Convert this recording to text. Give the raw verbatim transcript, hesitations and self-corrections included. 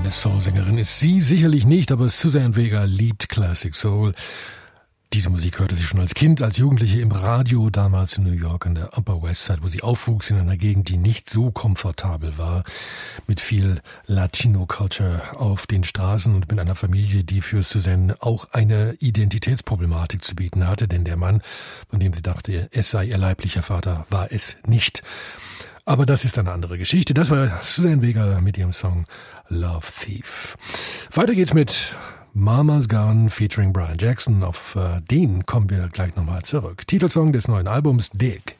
Eine Soul-Sängerin ist sie sicherlich nicht, aber Suzanne Vega liebt Classic Soul. Diese Musik hörte sie schon als Kind, als Jugendliche im Radio, damals in New York an der Upper West Side, wo sie aufwuchs in einer Gegend, die nicht so komfortabel war, mit viel Latino-Culture auf den Straßen und mit einer Familie, die für Suzanne auch eine Identitätsproblematik zu bieten hatte, denn der Mann, von dem sie dachte, es sei ihr leiblicher Vater, war es nicht. Aber das ist eine andere Geschichte. Das war Suzanne Vega mit ihrem Song Love Thief. Weiter geht's mit Mama's Gone featuring Brian Jackson. Auf äh, den kommen wir gleich nochmal zurück. Titelsong des neuen Albums Dig.